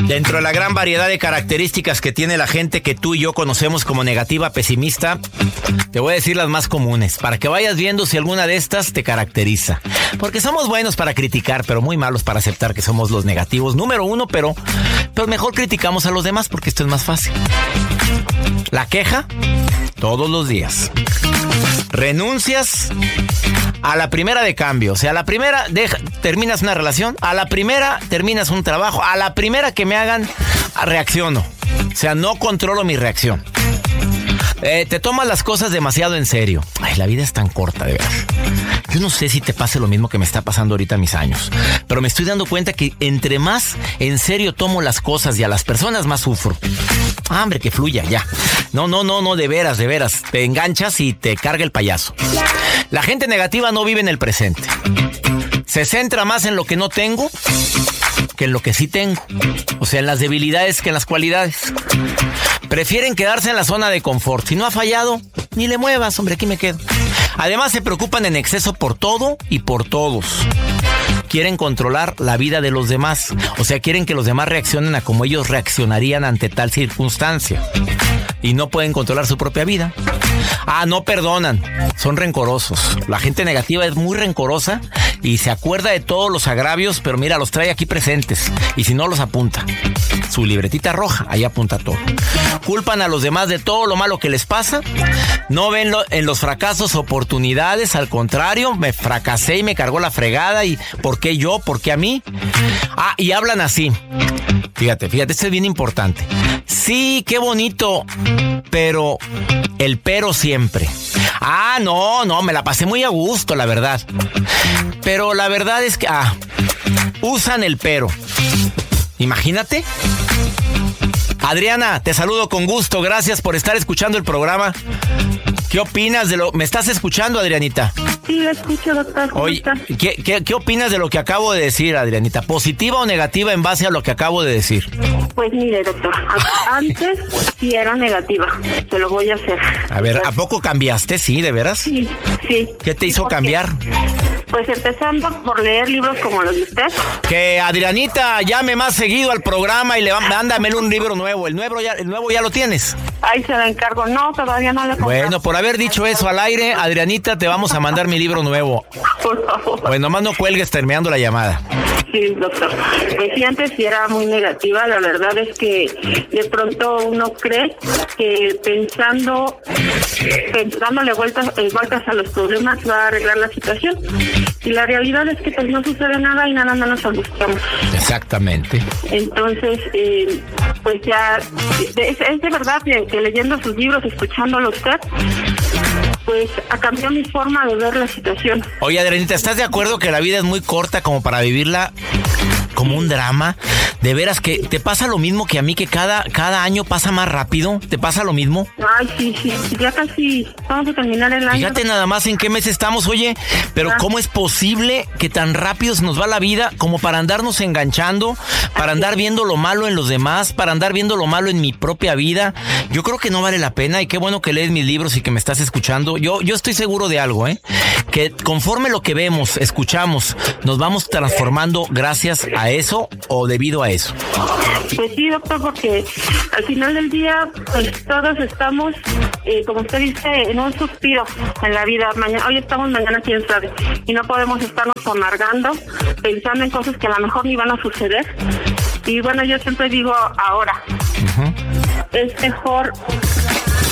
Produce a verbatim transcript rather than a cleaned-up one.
Dentro de la gran variedad de características que tiene la gente que tú y yo conocemos como negativa, pesimista, te voy a decir las más comunes, para que vayas viendo si alguna de estas te caracteriza. Porque somos buenos para criticar, pero muy malos para aceptar que somos los negativos. Número uno, pero, pero mejor criticamos a los demás porque esto es más fácil. La queja, todos los días. Renuncias a la primera de cambio. O sea, a la primera deja, terminas una relación, a la primera terminas un trabajo, a la primera que me hagan, reacciono. O sea, no controlo mi reacción. Eh, te tomas las cosas demasiado en serio. Ay, la vida es tan corta, de verdad. Yo no sé si te pase lo mismo que me está pasando ahorita a mis años, pero me estoy dando cuenta que entre más en serio tomo las cosas y a las personas, más sufro. Ah, hombre, que fluya, ya. No, no, no, no, de veras, de veras. Te enganchas y te carga el payaso. La gente negativa no vive en el presente. Se centra más en lo que no tengo que en lo que sí tengo. O sea, en las debilidades que en las cualidades. Prefieren quedarse en la zona de confort. Si no ha fallado, ni le muevas, hombre, aquí me quedo. Además, se preocupan en exceso por todo y por todos. Quieren controlar la vida de los demás. O sea, quieren que los demás reaccionen a como ellos reaccionarían ante tal circunstancia. Y no pueden controlar su propia vida. Ah, no perdonan. Son rencorosos. La gente negativa es muy rencorosa y se acuerda de todos los agravios, pero mira, los trae aquí presentes. Y si no, los apunta. Su libretita roja, ahí apunta todo. Culpan a los demás de todo lo malo que les pasa. No ven lo, en los fracasos oportunidades. Al contrario, me fracasé y me cargó la fregada. ¿Y por qué yo? ¿Por qué a mí? Ah, y hablan así. Fíjate, fíjate, esto es bien importante. Sí, qué bonito, pero el pero siempre. Ah, no, no, me la pasé muy a gusto, la verdad. Pero la verdad es que, ah, usan el pero. Imagínate. Adriana, te saludo con gusto. Gracias por estar escuchando el programa. ¿Qué opinas de lo... ¿Me estás escuchando, Adrianita? Sí, lo escucho, doctor. ¿Cómo Oye, está? ¿qué, qué, ¿qué opinas de lo que acabo de decir, Adrianita? ¿Positiva o negativa en base a lo que acabo de decir? Pues mire, doctor, antes sí era negativa. Se lo voy a hacer. A ver, ¿a poco cambiaste? ¿Sí, de veras? Sí, sí. ¿Qué te hizo ¿Por qué? cambiar? Pues empezando por leer libros como los de usted. Que Adrianita llame más seguido al programa y le mándame un libro nuevo. El nuevo ya, el nuevo ya lo tienes. Ahí se lo encargo. No, todavía no le compré. Bueno, por haber dicho eso al aire, Adrianita, te vamos a mandar mi libro nuevo. Por favor. Bueno, nomás no cuelgues terminando la llamada. Sí, doctor. Pues sí, antes sí era muy negativa. La verdad es que de pronto uno cree que pensando, pensándole vueltas, eh, vueltas a los problemas va a arreglar la situación. Y la realidad es que pues no sucede nada y nada más nos angustiamos. Exactamente. Entonces, eh, pues ya, es, es de verdad que, que leyendo sus libros, escuchándolo usted, pues cambió mi forma de ver la situación. Oye, Adrianita, ¿estás de acuerdo que la vida es muy corta como para vivirla como un drama? ¿De veras que te pasa lo mismo que a mí, que cada, cada año pasa más rápido? ¿Te pasa lo mismo? Ay, sí, sí, ya casi vamos a terminar el año. Fíjate nada más en qué mes estamos, oye, pero ah. ¿cómo es posible que tan rápido se nos va la vida como para andarnos enganchando, para andar viendo lo malo en los demás, para andar viendo lo malo en mi propia vida? Yo creo que no vale la pena y qué bueno que lees mis libros y que me estás escuchando. Yo, yo estoy seguro de algo, ¿eh? Que conforme lo que vemos, escuchamos, nos vamos transformando gracias a eso o debido a eso. Pues sí, doctor, porque al final del día, pues todos estamos, eh, como usted dice, en un suspiro en la vida. Mañana, hoy estamos, mañana quién sabe. Y no podemos estarnos amargando, pensando en cosas que a lo mejor ni van a suceder. Y bueno, yo siempre digo ahora. Uh-huh. Es mejor